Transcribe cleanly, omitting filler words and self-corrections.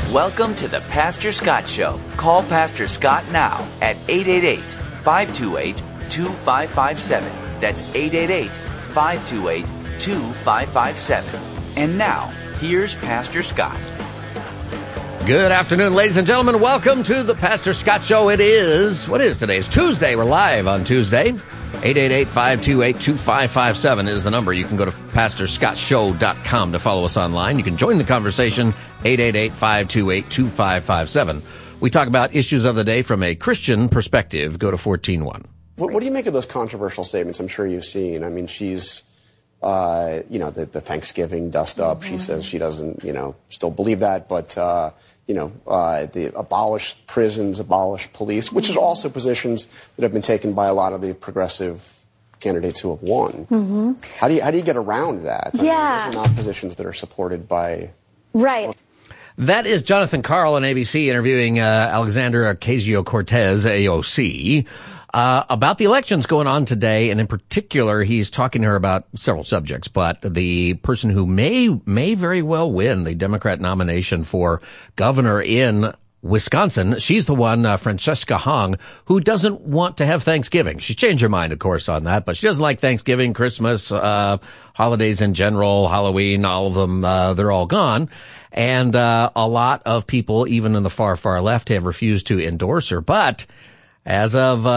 Welcome to the Pastor Scott Show. Call Pastor Scott now at 888-528-2557. That's 888-528-2557. And now, here's Pastor Scott. Good afternoon, ladies and gentlemen. Welcome to the Pastor Scott Show. What is today? It's Tuesday. We're live on Tuesday. 888-528-2557 is the number. You can go to pastorscottshow.com to follow us online. You can join the conversation, 888-528-2557. We talk about issues of the day from a Christian perspective. Go to 14.1. What do you make of those controversial statements I'm sure you've seen? I mean, she's, the Thanksgiving dust up. She says she doesn't, still believe that, but, the abolish prisons, abolish police, which is also positions that have been taken by a lot of the progressive candidates who have won. Mm-hmm. How do you get around that? I mean, those are not positions that are supported by... Right. That is Jonathan Karl on ABC interviewing Alexandria Ocasio-Cortez, AOC, about the elections going on today, and in particular, he's talking to her about several subjects, but the person who may very well win the Democrat nomination for governor in Wisconsin, she's the one, Francesca Hong, who doesn't want to have Thanksgiving. She's changed her mind, of course, on that, but she doesn't like Thanksgiving, Christmas, holidays in general, Halloween, all of them, they're all gone. And a lot of people, even in the far, far left, have refused to endorse her. But as of